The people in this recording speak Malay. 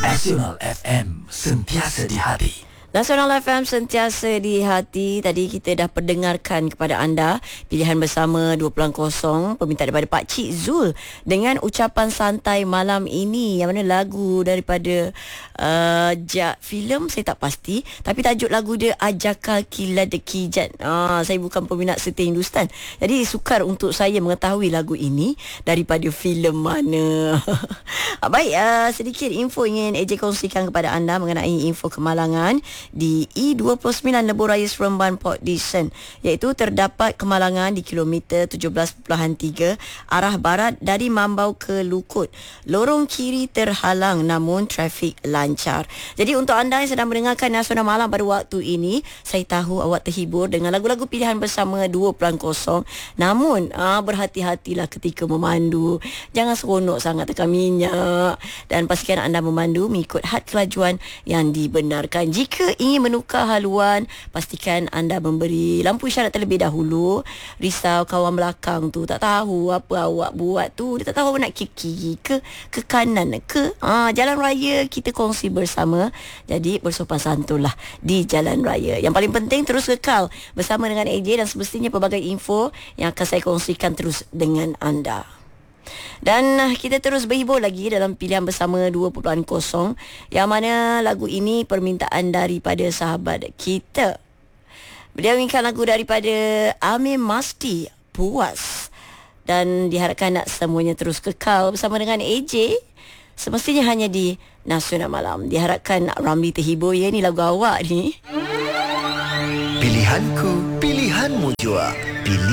Nasional FM, sentiasa di hati. Nasional FM sentiasa di hati. Tadi kita dah perdengarkan kepada anda pilihan bersama 2.0 permintaan daripada Pak Cik Zul dengan ucapan santai malam ini, yang mana lagu daripada filem saya tak pasti, tapi tajuk lagu dia Ajakal Kila Dekijat. Saya bukan peminat setia Hindustan, jadi sukar untuk saya mengetahui lagu ini daripada filem mana. Baik, sedikit info ingin AJ kongsikan kepada anda mengenai info kemalangan di E29 Lebuh Raya Seremban Port Dickson, iaitu terdapat kemalangan di kilometer 17.3 arah barat dari Mambau ke Lukut. Lorong kiri terhalang namun trafik lancar. Jadi untuk anda yang sedang mendengarkan Nasional Malam pada waktu ini, saya tahu awak terhibur dengan lagu-lagu pilihan bersama 2.0. Namun berhati-hatilah ketika memandu. Jangan seronok sangat tekan minyak, dan pastikan anda memandu mengikut had kelajuan yang dibenarkan. Jika ingin menukar haluan, pastikan anda memberi lampu isyarat terlebih dahulu. Risau kawan belakang tu tak tahu apa awak buat tu, dia tak tahu awak nak ke kiri ke kanan ke. Jalan raya kita kongsi bersama, jadi bersopan santunlah di jalan raya. Yang paling penting terus kekal bersama dengan AJ, dan semestinya pelbagai info yang akan saya kongsikan terus dengan anda. Dan kita terus berhibur lagi dalam pilihan bersama 2.0, yang mana lagu ini permintaan daripada sahabat kita. Beliau inginkan lagu daripada Amir Masti, Puas, dan diharapkan nak semuanya terus kekal bersama dengan AJ, semestinya hanya di Nasional Malam. Diharapkan Ramli terhibur ya, ni lagu awak ni. Pilihanku, pilihanmu jua. Pilih